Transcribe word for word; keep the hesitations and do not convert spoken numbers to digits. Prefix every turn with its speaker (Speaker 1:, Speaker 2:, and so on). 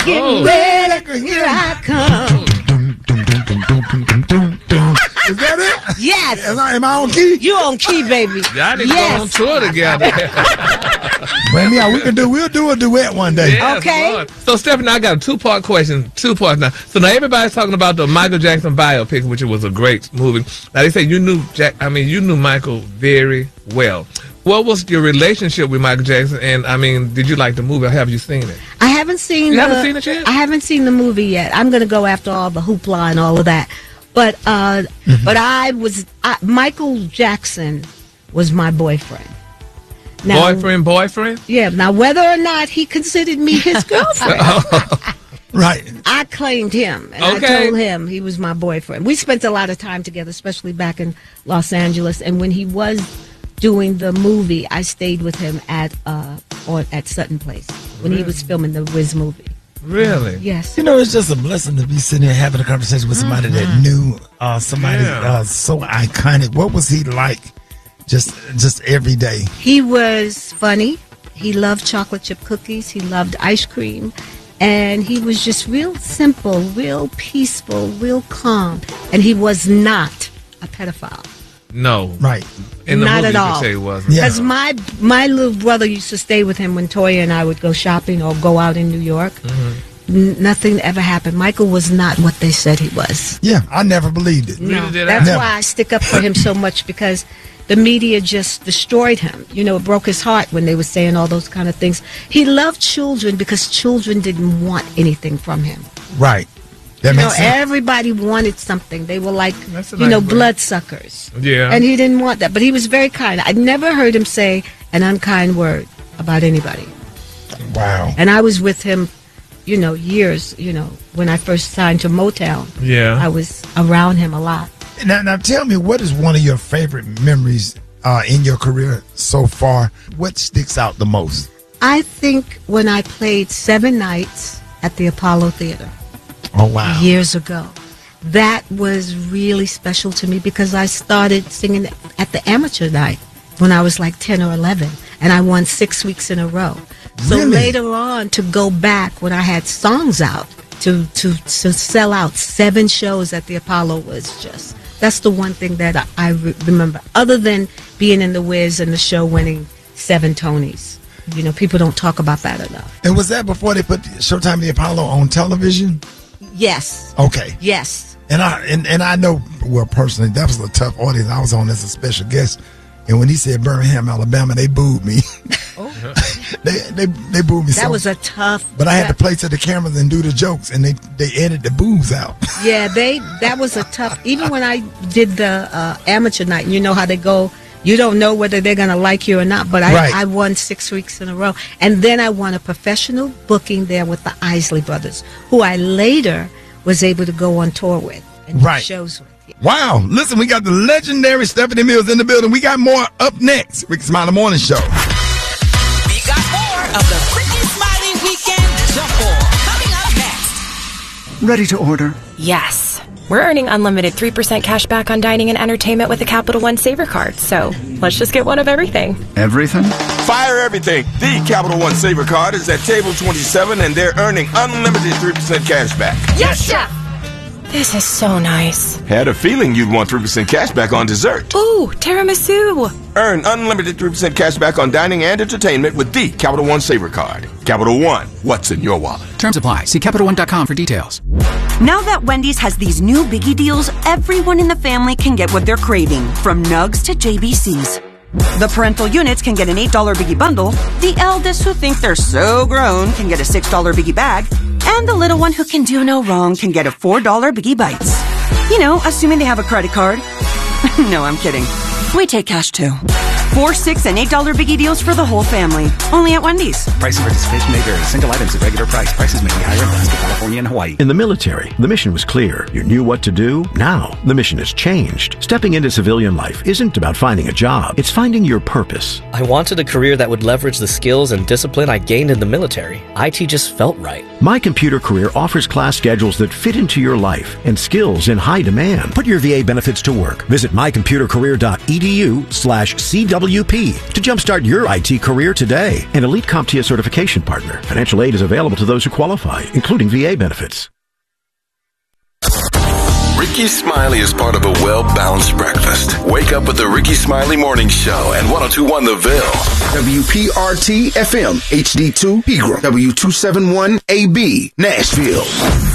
Speaker 1: Getting
Speaker 2: Oh.
Speaker 1: ready, here I come.
Speaker 3: Is that it?
Speaker 1: Yes.
Speaker 3: Am I, am I on key?
Speaker 1: You on key, baby.
Speaker 2: Y'all need to
Speaker 1: Yes.
Speaker 2: go on tour together.
Speaker 3: Well, yeah, we can do. We'll do a duet one day.
Speaker 2: Yes,
Speaker 1: Okay.
Speaker 2: Lord. So, Stephanie, I got a two-part question. Two parts now. So now everybody's talking about the Michael Jackson biopic, which was a great movie. Now they say you knew Jack. I mean, you knew Michael very well. What was your relationship with Michael Jackson? And I mean, did you like the movie? Or have you seen it?
Speaker 1: I haven't seen.
Speaker 2: You
Speaker 1: the,
Speaker 2: haven't seen it yet?
Speaker 1: I haven't seen the movie yet. I'm going to go after all the hoopla and all of that. But uh,
Speaker 2: Mm-hmm.
Speaker 1: but I was I, Michael Jackson was my boyfriend. Now,
Speaker 2: boyfriend, boyfriend.
Speaker 1: Yeah. Now, whether or not he considered me his girlfriend,
Speaker 3: Right.
Speaker 1: I claimed him, and
Speaker 2: Okay.
Speaker 1: I told him he was my boyfriend. We spent a lot of time together, especially back in Los Angeles. And when he was doing the movie, I stayed with him at uh, or at Sutton Place when he was filming the Wiz movie.
Speaker 2: Really?
Speaker 1: Yes.
Speaker 3: You know, it's just a blessing to be sitting here having a conversation with somebody that knew uh, somebody
Speaker 2: Yeah.
Speaker 3: uh, so iconic. What was he like? Just, just every day.
Speaker 1: He was funny. He loved chocolate chip cookies. He loved ice cream. And he was just real simple, real peaceful, real calm. And he was not a pedophile.
Speaker 2: No.
Speaker 3: Right.
Speaker 2: In the
Speaker 1: Not
Speaker 2: movie,
Speaker 1: at
Speaker 2: you
Speaker 1: all.
Speaker 2: could say it wasn't.
Speaker 3: Yeah.
Speaker 1: Because my my little brother used to stay with him when Toya and I would go shopping or go out in New York.
Speaker 2: Mm-hmm.
Speaker 1: N- nothing ever happened. Michael was not what they said he was.
Speaker 3: Yeah, I never believed it.
Speaker 1: No,
Speaker 2: did
Speaker 1: that's
Speaker 3: I?
Speaker 1: why I stick up for him so much, because the media just destroyed him. You know, it broke his heart when they were saying all those kind of things. He loved children because children didn't want anything from him.
Speaker 3: Right. That
Speaker 1: You know,
Speaker 3: makes sense.
Speaker 1: everybody wanted something. They were like,
Speaker 2: That's a
Speaker 1: you know,
Speaker 2: nice way.
Speaker 1: bloodsuckers.
Speaker 2: Yeah.
Speaker 1: And he didn't want that. But he was very kind. I never heard him say an unkind word about anybody.
Speaker 3: Wow.
Speaker 1: And I was with him, you know, years, you know, when I first signed to Motown.
Speaker 2: Yeah.
Speaker 1: I was around him a lot.
Speaker 3: Now, now tell me, what is one of your favorite memories uh, in your career so far? What sticks out the most?
Speaker 1: I think when I played seven nights at the Apollo Theater
Speaker 3: Oh, wow.
Speaker 1: years ago, that was really special to me, because I started singing at the amateur night when I was like ten or eleven, and I won six weeks in a row. So
Speaker 3: Really?
Speaker 1: later on, to go back when I had songs out, to, to, to sell out seven shows at the Apollo was just, that's the one thing that I, I re- remember, other than being in the Wiz and the show winning seven Tonys. You know, people don't talk about that enough.
Speaker 3: And was that before they put Showtime the Apollo on television?
Speaker 1: Yes.
Speaker 3: Okay.
Speaker 1: Yes.
Speaker 3: And I and, and I know, well, personally, that was a tough audience. I was on as a special guest. And when he said Birmingham, Alabama, they booed me. they, they they booed me.
Speaker 1: That
Speaker 3: so,
Speaker 1: was a tough.
Speaker 3: But I had to play to the cameras and do the jokes, and they, they edited the boos out.
Speaker 1: Yeah, they. That was a tough. Even when I did the uh, amateur night, you know how they go. You don't know whether they're going to like you or not. But I,
Speaker 3: Right.
Speaker 1: I won six weeks in a row, and then I won a professional booking there with the Isley Brothers, who I later was able to go on tour with and do
Speaker 3: Right.
Speaker 1: shows with. Yeah.
Speaker 3: Wow. Listen, we got the legendary Stephanie Mills in the building. We got more up next. Ricky Smiley Morning Show.
Speaker 4: We got more of the Ricky Smiley Weekend Jump Ball coming up next.
Speaker 5: Ready to order?
Speaker 6: Yes. We're earning unlimited three percent cash back on dining and entertainment with the Capital One Saver card, so let's just get one of everything.
Speaker 5: Everything?
Speaker 7: Fire everything. The Capital One Saver card is at table twenty-seven, and they're earning unlimited three percent cash back.
Speaker 6: Yes, Chef! This is so nice.
Speaker 7: Had a feeling you'd want three percent cash back on dessert.
Speaker 6: Ooh, tiramisu!
Speaker 7: Earn unlimited three percent cash back on dining and entertainment with the Capital One Saver card. Capital One, what's in your wallet?
Speaker 8: Terms apply. See Capital One dot com for details.
Speaker 9: Now that Wendy's has these new biggie deals, everyone in the family can get what they're craving, from nugs to J B Cs. The parental units can get an eight dollar biggie bundle, the eldest who think they're so grown can get a six dollar biggie bag, and the little one who can do no wrong can get a four dollar biggie bites. You know, assuming they have a credit card. No, I'm kidding. We take cash too. Four, six, and eight dollar biggie deals for the whole family. Only at Wendy's.
Speaker 8: Price and participation may vary. Single items at regular price. Prices may be higher in Alaska, California, and Hawaii.
Speaker 10: In the military, the mission was clear. You knew what to do. Now, the mission has changed. Stepping into civilian life isn't about finding a job. It's finding your purpose.
Speaker 11: I wanted a career that would leverage the skills and discipline I gained in the military. I T just felt right.
Speaker 10: My Computer Career offers class schedules that fit into your life and skills in high demand. Put your V A benefits to work. Visit my computer career dot e d u slash C W W P to jumpstart your I T career today. An elite CompTIA certification partner. Financial aid is available to those who qualify, including V A benefits.
Speaker 5: Ricky Smiley is part of a well-balanced breakfast. Wake up with the Ricky Smiley Morning Show and one oh two point one The Ville.
Speaker 12: W P R T F M, H D two, Pegram, W two seventy-one A B, Nashville.